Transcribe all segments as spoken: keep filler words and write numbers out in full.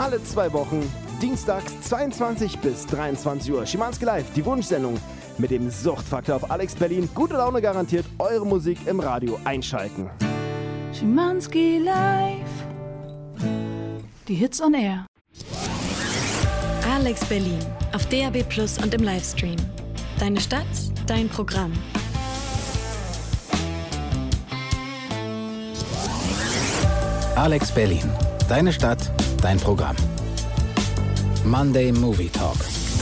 Alle zwei Wochen, dienstags zweiundzwanzig bis dreiundzwanzig Uhr. Schimanski Live, die Wunschsendung mit dem Suchtfaktor auf Alex Berlin. Gute Laune garantiert, eure Musik im Radio einschalten. Schimanski Live, die Hits on Air. Alex Berlin auf D A B Plus und im Livestream. Deine Stadt, dein Programm. Alex Berlin. Deine Stadt, dein Programm. Monday Movie Talk.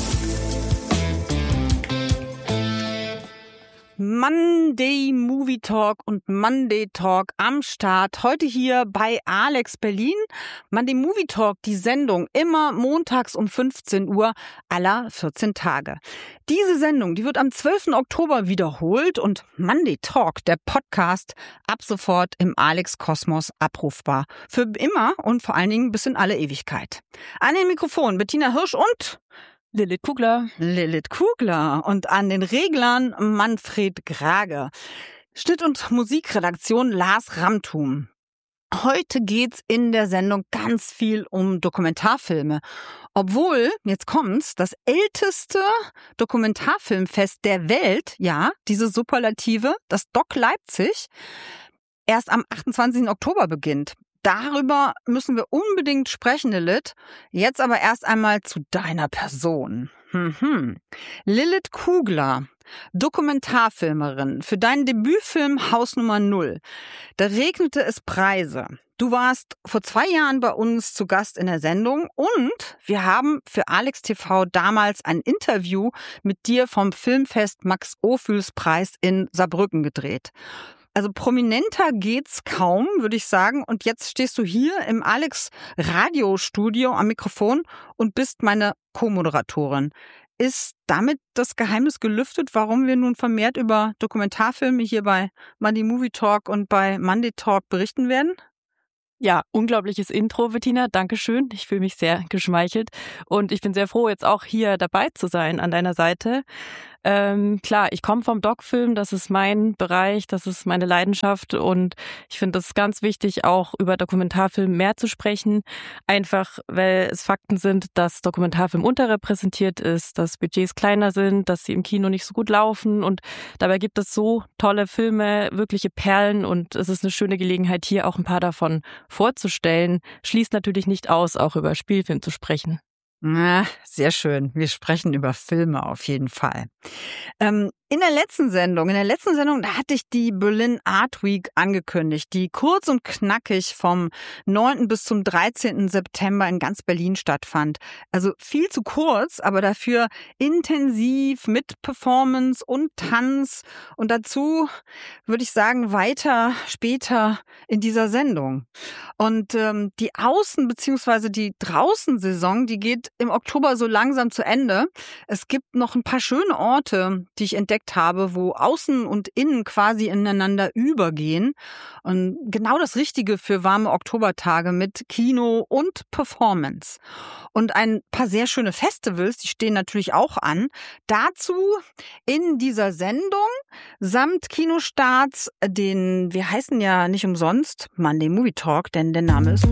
Monday Movie Talk und Monday Talk am Start. Heute hier bei Alex Berlin. Monday Movie Talk, die Sendung, immer montags um fünfzehn Uhr aller vierzehn Tage. Diese Sendung, die wird am zwölften Oktober wiederholt und Monday Talk, der Podcast, ab sofort im Alex Kosmos abrufbar. Für immer und vor allen Dingen bis in alle Ewigkeit. An den Mikrofonen Bettina Hirsch und Lilith Kugler. Lilith Kugler und an den Reglern Manfred Grage. Schnitt- und Musikredaktion Lars Ramtum. Heute geht's in der Sendung ganz viel um Dokumentarfilme. Obwohl, jetzt kommt's, das älteste Dokumentarfilmfest der Welt, ja, diese Superlative, das Doc Leipzig, erst am achtundzwanzigsten Oktober beginnt. Darüber müssen wir unbedingt sprechen, Lilith. Jetzt aber erst einmal zu deiner Person. Mhm. Lilith Kugler, Dokumentarfilmerin, für deinen Debütfilm Haus Nummer Null. Da regnete es Preise. Du warst vor zwei Jahren bei uns zu Gast in der Sendung und wir haben für Alex T V damals ein Interview mit dir vom Filmfest Max-Ophüls-Preis in Saarbrücken gedreht. Also prominenter geht's kaum, würde ich sagen. Und jetzt stehst du hier im Alex Radiostudio am Mikrofon und bist meine Co-Moderatorin. Ist damit das Geheimnis gelüftet, warum wir nun vermehrt über Dokumentarfilme hier bei Monday Movie Talk und bei Monday Talk berichten werden? Ja, unglaubliches Intro, Bettina. Dankeschön. Ich fühle mich sehr geschmeichelt und ich bin sehr froh, jetzt auch hier dabei zu sein an deiner Seite. Ähm, klar, ich komme vom Doc-Film, das ist mein Bereich, das ist meine Leidenschaft und ich finde es ganz wichtig, auch über Dokumentarfilm mehr zu sprechen, einfach weil es Fakten sind, dass Dokumentarfilm unterrepräsentiert ist, dass Budgets kleiner sind, dass sie im Kino nicht so gut laufen und dabei gibt es so tolle Filme, wirkliche Perlen und es ist eine schöne Gelegenheit, hier auch ein paar davon vorzustellen. Schließt natürlich nicht aus, auch über Spielfilm zu sprechen. Na, sehr schön. Wir sprechen über Filme auf jeden Fall. Ähm, in der letzten Sendung, in der letzten Sendung, da hatte ich die Berlin Art Week angekündigt, die kurz und knackig vom neunten bis zum dreizehnten September in ganz Berlin stattfand. Also viel zu kurz, aber dafür intensiv mit Performance und Tanz und dazu würde ich sagen weiter später in dieser Sendung. Und ähm, die Außen- bzw. die Draußen-Saison, die geht im Oktober so langsam zu Ende. Es gibt noch ein paar schöne Orte, die ich entdeckt habe, wo Außen und Innen quasi ineinander übergehen. Und genau das Richtige für warme Oktobertage mit Kino und Performance. Und ein paar sehr schöne Festivals, die stehen natürlich auch an. Dazu in dieser Sendung samt Kinostarts, den, wir heißen ja nicht umsonst Monday Movie Talk, denn der Name ist